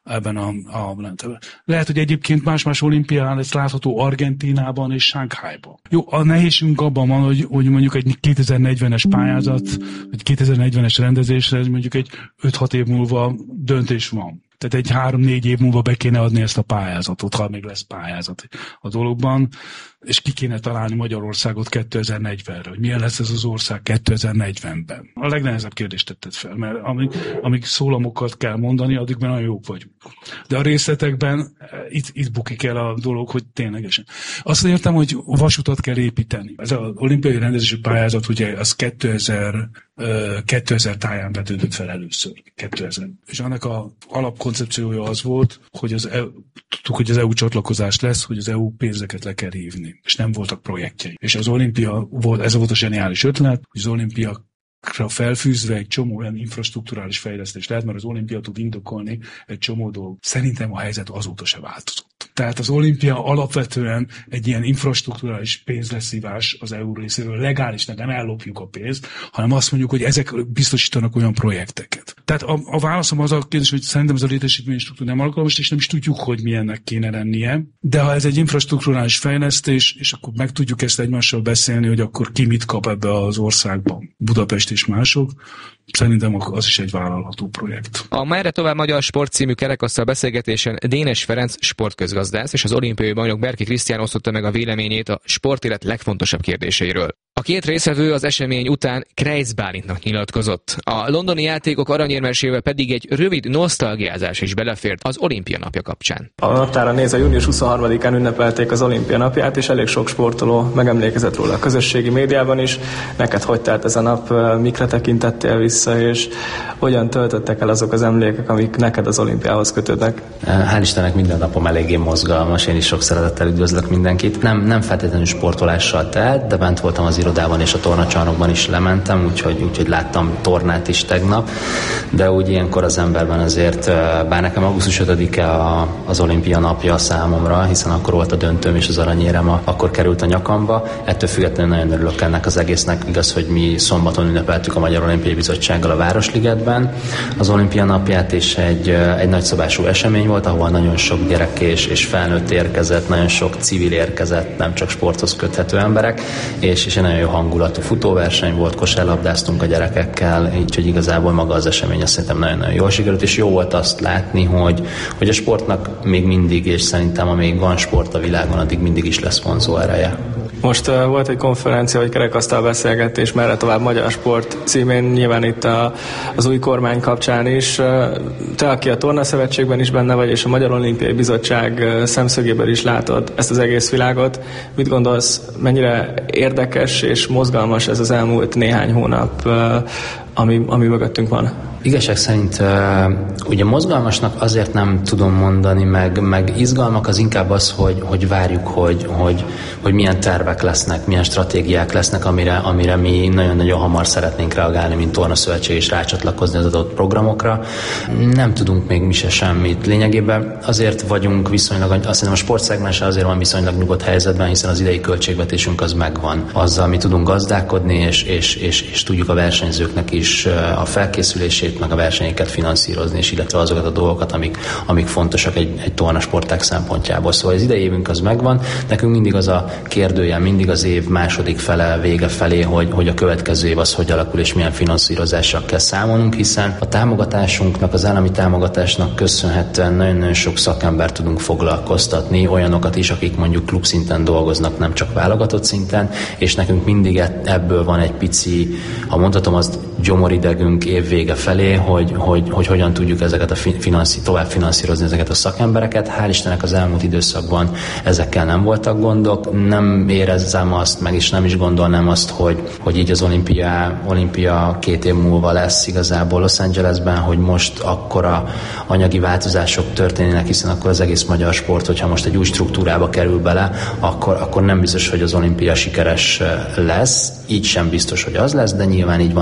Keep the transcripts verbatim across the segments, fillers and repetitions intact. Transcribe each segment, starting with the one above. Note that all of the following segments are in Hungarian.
ebben a, a lehet, hogy egyébként más-más olimpián lesz látható Argentínában és Shanghaiban. Jó, a nehézségünk abban van, hogy, hogy mondjuk egy kétezer-negyvenes pályázat, vagy kétezer-negyvenes rendezésre mondjuk egy öt-hat év múlva döntés van. Tehát egy három-négy év múlva be kéne adni ezt a pályázatot, ha még lesz pályázat a dologban, és ki kéne találni Magyarországot kétezer-negyvenre, hogy milyen lesz ez az ország kétezer-negyvenben. A legnehezebb kérdést tetted fel, mert amíg, amíg szólamokat kell mondani, addigben nagyon jók vagyunk. De a részletekben itt, itt bukik el a dolog, hogy ténylegesen. Azt értem, hogy vasutat kell építeni. Ez az olimpiai rendezési pályázat, ugye, az kétezer, kétezer táján vetődött fel először. kétezer. És annak a alapkoncepciója az volt, hogy az E U, tudtuk, hogy az é u csatlakozás lesz, hogy az é u pénzeket le kell hívni. És nem voltak projektjei. És az olimpia volt, ez volt a zseniális ötlet, hogy az olimpia felfűzve egy csomó olyan infrastrukturális fejlesztés lehet, mert az olimpia tud indokolni egy csomó dolgot. Szerintem a helyzet azóta se változott. Tehát az olimpia alapvetően egy ilyen infrastrukturális pénzleszívás az é u részéről, legális, nem ellopjuk a pénzt, hanem azt mondjuk, hogy ezek biztosítanak olyan projekteket. Tehát a, a válaszom az a kérdés, hogy szerintem ez a létesítmény struktúra nem alkalmas, és nem is tudjuk, hogy milyennek kéne lennie. De ha ez egy infrastrukturális fejlesztés, és akkor meg tudjuk ezt egymással beszélni, hogy akkor ki mit kap ebbe az országban, Budapest és mások, szerintem az is egy vállalható projekt. A Merre tovább Magyar Sport című kerekasztal beszélgetésen Dénes Ferenc sportközgazdász és az olimpiai bajnok Berki Krisztián osztotta meg a véleményét a sportélet legfontosabb kérdéseiről. A két résztvevő az esemény után Kreisz Bálintnak nyilatkozott. A londoni játékok aranyérmesével pedig egy rövid nosztalgiázás is belefért az olimpia napja kapcsán. A naptára nézve június huszonharmadikán ünnepelték az olimpia napját, és elég sok sportoló megemlékezett róla a közösségi médiában is. Neked hogy telt ez a nap, mikre tekintettél vissza, és hogyan töltöttek el azok az emlékek, amik neked az olimpiához kötődnek? Hál' Istennek minden napom eléggé mozgalmas, én is sok szeretettel üdvözlök mindenkit. Nem, nem feltétlenül sportolással telt, de bent voltam az irodában és a tornacsarnokban is lementem, úgyhogy, úgyhogy láttam tornát is tegnap, de úgy ilyenkor az emberben azért, bár nekem augusztus ötödike az olimpia napja számomra, hiszen akkor volt a döntőm és az aranyérem, akkor került a nyakamba, ettől függetlenül nagyon örülök ennek az egésznek. Igaz, hogy mi szombaton ünnepeltük a Magyar Olimpiai Bizottsággal a Városligetben az olimpia napját, és egy, egy nagyszabású esemény volt, ahol nagyon sok gyerek és, és felnőtt érkezett, nagyon sok civil érkezett, nem csak sporthoz köthető emberek, és, és egy nagyon jó hangulatú futóverseny volt, kosárlabdáztunk a gyerekekkel, így, hogy igazából maga az esemény azt szerintem nagyon-nagyon jól sikerült, és jó volt azt látni, hogy, hogy a sportnak még mindig, és szerintem amíg van sport a világon, addig mindig is lesz vonzó ereje. Most uh, volt egy konferencia, vagy kerekasztal beszélgetés, Merre tovább Magyar Sport címén, nyilván itt a, az új kormány kapcsán is. Uh, te, aki a Tornaszövetségben is benne vagy, és a Magyar Olimpiai Bizottság uh, szemszögéből is látod ezt az egész világot, mit gondolsz, mennyire érdekes és mozgalmas ez az elmúlt néhány hónap, uh, ami, ami mögöttünk van? Igazság szerint ugye mozgalmasnak azért nem tudom mondani, meg, meg izgalmak az inkább az, hogy, hogy várjuk, hogy, hogy, hogy milyen tervek lesznek, milyen stratégiák lesznek, amire, amire mi nagyon-nagyon hamar szeretnénk reagálni, mint Tornaszövetség, és rácsatlakozni az adott programokra. Nem tudunk még mi se semmit. Lényegében azért vagyunk viszonylag, azt hiszem a sportszegmens azért van viszonylag nyugodt helyzetben, hiszen az idei költségvetésünk az megvan. Azzal mi tudunk gazdálkodni, és, és, és, és tudjuk a versenyzőknek is a felkészülését, meg a versenyeket finanszírozni, és illetve azokat a dolgokat, amik, amik fontosak egy, egy tornasportág szempontjából. Szóval az idei évünk az megvan, nekünk mindig az a kérdője, mindig az év második fele, vége felé, hogy, hogy a következő év az hogy alakul, és milyen finanszírozással kell számolnunk, hiszen a támogatásunknak, az állami támogatásnak köszönhetően nagyon-nagyon sok szakember tudunk foglalkoztatni, olyanokat is, akik mondjuk klubszinten dolgoznak, nem csak válogatott szinten, és nekünk mindig ebből van egy pici, ha mondhatom, azt gyomoridegünk év vége felé, hogy, hogy, hogy hogyan tudjuk ezeket a finanszi, tovább finanszírozni ezeket a szakembereket. Hál' Istennek az elmúlt időszakban ezekkel nem voltak gondok. Nem érezzem azt, meg is nem is gondolnám azt, hogy, hogy így az olimpia, olimpia két év múlva lesz igazából Los Angelesben, hogy most akkora anyagi változások történnek, hiszen akkor az egész magyar sport, hogyha most egy új struktúrába kerül bele, akkor, akkor nem biztos, hogy az olimpia sikeres lesz. Így sem biztos, hogy az lesz, de nyilván így van egy olyan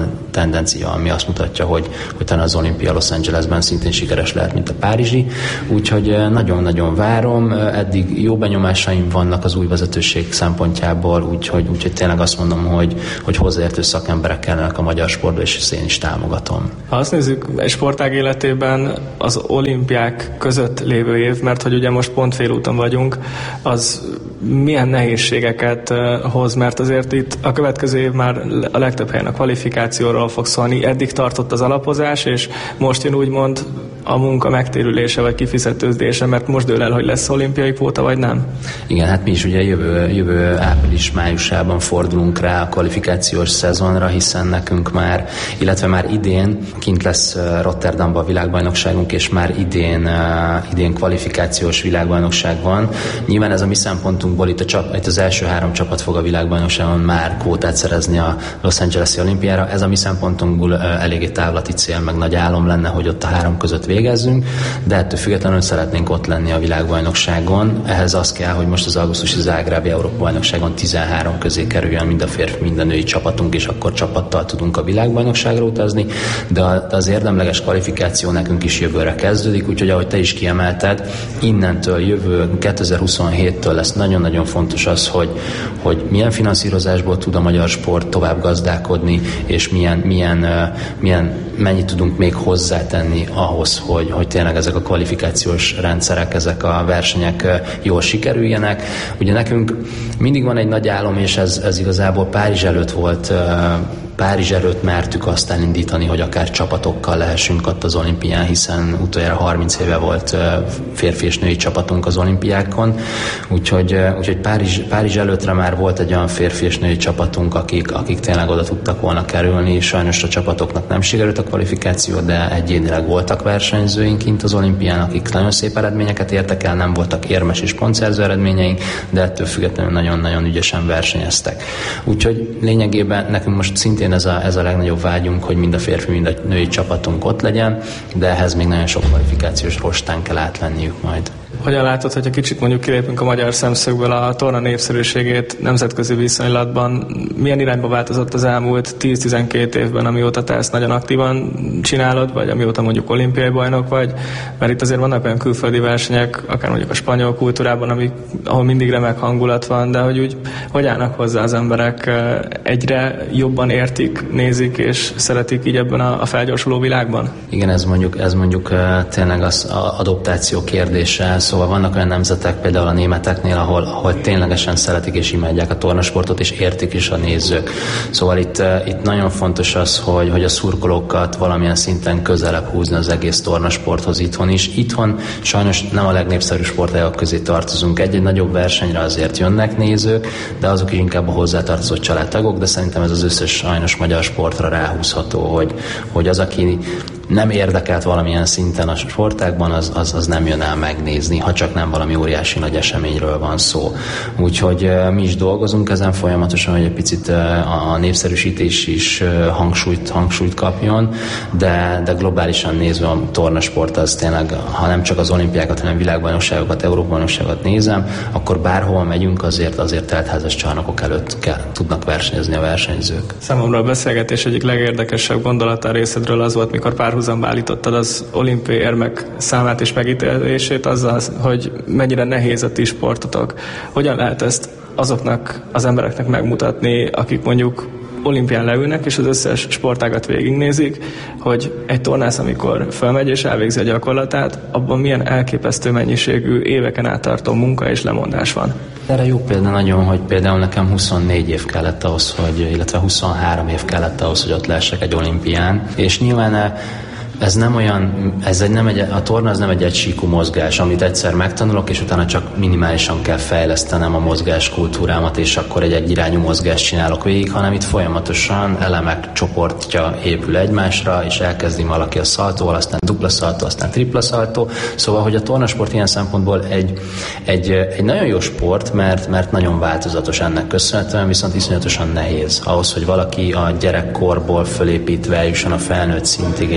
tendencia, ami azt mutatja, hogy, hogy talán az olimpia Los Angelesben szintén sikeres lehet, mint a párizsi. Úgyhogy nagyon-nagyon várom. Eddig jó benyomásaim vannak az új vezetőség szempontjából, úgyhogy, úgyhogy tényleg azt mondom, hogy, hogy hozzáértő szakemberek kellenek a magyar sportba, és ezt én is támogatom. Ha azt nézzük, egy sportág életében az olimpiák között lévő év, mert hogy ugye most pont félúton vagyunk, az milyen nehézségeket hoz, mert azért itt a következő év már a legtöbb helyen a kvalifikációról fog szólni. Eddig tartott az alapozás, és most jön úgymond a munka megtérülése vagy kifizetőzése, mert most dől el, hogy lesz olimpiai kvóta, vagy nem? Igen, hát mi is ugye jövő, jövő április-májusában fordulunk rá a kvalifikációs szezonra, hiszen nekünk már, illetve már idén kint lesz Rotterdamban a világbajnokságunk, és már idén, idén kvalifikációs világbajnokság van. Nyilván ez a mi szempontunkból itt, a csap, itt az első három csapat fog a világbajnokságon már kvótát szerezni a Los Angeles-i olimpiára. Ez a mi szempontunkból eléggé távlati cél, meg nagy álom lenne, hogy ott a három között végezzünk, de ettől függetlenül szeretnénk ott lenni a világbajnokságon. Ehhez az kell, hogy most az augusztusi zágrábi Európa-bajnokságon tizenhárom közé kerüljön mind a férfi, mind a női csapatunk, és akkor csapattal tudunk a világbajnokságra utazni, de az érdemleges kvalifikáció nekünk is jövőre kezdődik, úgyhogy ahogy te is kiemelted, innentől jövő kétezer-huszonhéttől lesz nagyon-nagyon fontos az, hogy, hogy milyen finanszírozásból tud a magyar sport tovább gazdálkodni, és milyen, milyen, milyen mennyit tudunk még hozzátenni ahhoz, hogy, hogy tényleg ezek a kvalifikációs rendszerek, ezek a versenyek jól sikerüljenek. Ugye nekünk mindig van egy nagy álom, és ez, ez igazából Párizs előtt volt, Párizs előtt mertük azt elindítani, hogy akár csapatokkal lehessünk ott az olimpián, hiszen utoljára harminc éve volt férfi és női csapatunk az olimpiákon, úgyhogy, úgyhogy Párizs, Párizs előttre már volt egy olyan férfi és női csapatunk, akik, akik tényleg oda tudtak volna kerülni. Sajnos a csapatoknak nem sikerült a kvalifikáció, de egyénileg voltak versenyzőink kint az olimpián, akik nagyon szép eredményeket értek el, nem voltak érmes és pontszerző eredményeink, de ettől függetlenül nagyon-nagyon ügyesen versenyeztek. Úgyhogy lényegében nekünk most szintén Ez a, ez a legnagyobb vágyunk, hogy mind a férfi, mind a női csapatunk ott legyen, de ehhez még nagyon sok kvalifikációs rostán kell átlenniük majd. Hogyan látod, hogyha kicsit mondjuk kilépünk a magyar szemszögből, a torna népszerűségét nemzetközi viszonylatban milyen irányba változott az elmúlt tíz-tizenkét évben, amióta te ezt nagyon aktívan csinálod, vagy amióta mondjuk olimpiai bajnok vagy? Mert itt azért vannak olyan külföldi versenyek, akár mondjuk a spanyol kultúrában, amik, ahol mindig remek hangulat van, de hogy úgy hogy állnak hozzá az emberek, egyre jobban értik, nézik és szeretik így ebben a, a felgyorsuló világban? Igen, ez mondjuk, ez mondjuk tényleg az adoptáció kérdése. Szóval vannak olyan nemzetek, például a németeknél, ahol, ahol ténylegesen szeretik és imádják a tornasportot, és értik is a nézők. Szóval itt, itt nagyon fontos az, hogy, hogy a szurkolókat valamilyen szinten közelebb húzni az egész tornasporthoz itthon is. Itthon sajnos nem a legnépszerűbb sportágak közé tartozunk. Egy-egy nagyobb versenyre azért jönnek nézők, de azok is inkább a hozzátartozó családtagok, de szerintem ez az összes sajnos magyar sportra ráhúzható, hogy, hogy az, aki nem érdekelt valamilyen szinten a sportágban, az, az, az nem jön el megnézni, ha csak nem valami óriási nagy eseményről van szó. Úgyhogy uh, mi is dolgozunk ezen folyamatosan, hogy egy picit uh, a népszerűsítés is uh, hangsúlyt, hangsúlyt kapjon, de, de globálisan nézve a tornasport az tényleg, ha nem csak az olimpiákat, hanem világbajnokságokat, Európa-bajnokságokat nézem, akkor bárhol megyünk, azért azért teltházas csarnokok előtt kell, tudnak versenyezni a versenyzők. Számomra a beszélgetés egyik legérdekesebb gondolata a részedről az volt, mikor párhuzamba állítottad az olimpiai érmek számát és megítélését azzal, hogy mennyire nehéz a ti sportotok. Hogyan lehet ezt azoknak az embereknek megmutatni, akik mondjuk olimpián leülnek, és az összes sportágat végignézik, hogy egy tornász, amikor felmegy és elvégzi a gyakorlatát, abban milyen elképesztő mennyiségű éveken át tartó munka és lemondás van. Erre jó példa nagyon, hogy például nekem huszonnégy év kellett ahhoz, hogy, illetve huszonhárom év kellett ahhoz, hogy ott lehessek egy olimpián, és nyilván ez nem olyan, ez egy, nem egy, a torna az nem egy egysíkú mozgás, amit egyszer megtanulok, és utána csak minimálisan kell fejlesztenem a mozgás kultúrámat, és akkor egy egyirányú mozgást csinálok végig, hanem itt folyamatosan elemek csoportja épül egymásra, és elkezdi valaki a szaltóval, aztán dupla szaltó, aztán tripla szaltó. Szóval, hogy a tornasport ilyen szempontból egy, egy, egy nagyon jó sport, mert, mert nagyon változatos ennek köszönhetően, viszont iszonyatosan nehéz. Ahhoz, hogy valaki a gyerekkorból fölépítve jusson a felnőtt szintig, és ott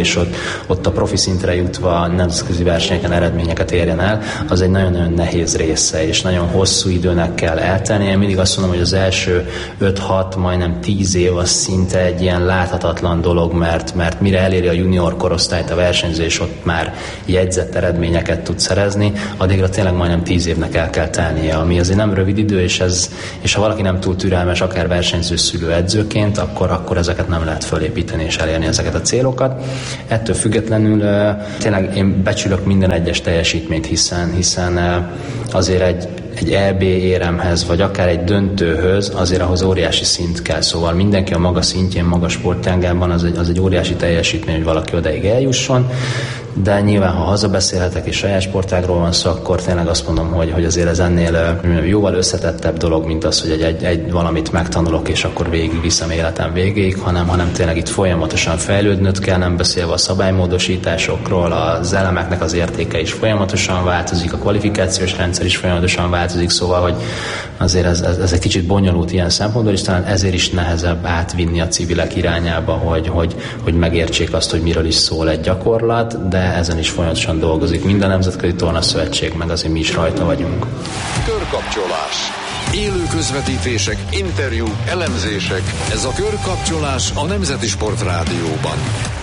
ott a profi szintre jutva nemzetközi versenyeken eredményeket érjen el, az egy nagyon-nagyon nehéz része, és nagyon hosszú időnek kell eltenni. Én mindig azt mondom, hogy az első öt-hat, majdnem tíz év az szinte egy ilyen láthatatlan dolog, mert, mert mire eléri a junior korosztályt a versenyző, és ott már jegyzett eredményeket tud szerezni, addigra tényleg majdnem tíz évnek el kell tennie, ami azért nem rövid idő, és, ez, és ha valaki nem túl türelmes, akár versenyző szülő edzőként, akkor, akkor ezeket nem lehet fölépíteni és elérni ezeket a célokat. Ettől függetlenül tényleg én becsülök minden egyes teljesítményt, hiszen, hiszen azért egy egy é bé éremhez, vagy akár egy döntőhöz, azért ahhoz óriási szint kell. Szóval mindenki a maga szintjén, maga sportágában az egy, az egy óriási teljesítmény, hogy valaki odaig eljusson, de nyilván, ha hazabeszélhetek és saját sportágról van szó, akkor tényleg azt mondom, hogy, hogy azért ez ennél jóval összetettebb dolog, mint az, hogy egy, egy, egy valamit megtanulok, és akkor végig viszem életem végéig, hanem, hanem tényleg itt folyamatosan fejlődnöd kell, nem beszélve a szabálymódosításokról, az elemeknek az értéke is folyamatosan változik, a kvalifikációs rendszer is folyamatosan változik, szóval, hogy azért ez, ez, ez egy kicsit bonyolult ilyen szempontból, és talán ezért is nehezebb átvinni a civilek irányába, hogy, hogy, hogy megértsék azt, hogy miről is szól egy gyakorlat, de ezen is folyamatosan dolgozik minden nemzetközi tornaszövetség, meg azért mi is rajta vagyunk. Körkapcsolás. Élő közvetítések, interjúk, elemzések. Ez a Körkapcsolás a Nemzeti Sport Rádióban.